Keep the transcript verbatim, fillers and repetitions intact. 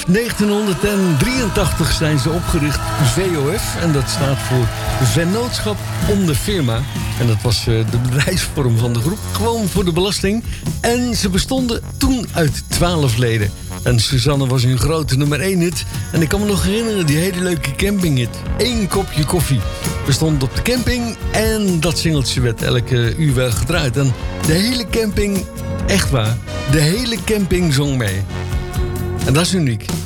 negentienhonderddrieëntachtig zijn ze opgericht, V O F. En dat staat voor Vennootschap om de Firma. En dat was de bedrijfsvorm van de groep. Gewoon voor de belasting. En ze bestonden toen uit twaalf leden. En Suzanne was hun grote nummer één hit. En ik kan me nog herinneren, die hele leuke campinghit. Eén kopje koffie. We stonden op de camping en dat singeltje werd elke uur wel gedraaid. En de hele camping, echt waar, de hele camping zong mee. En dat is uniek.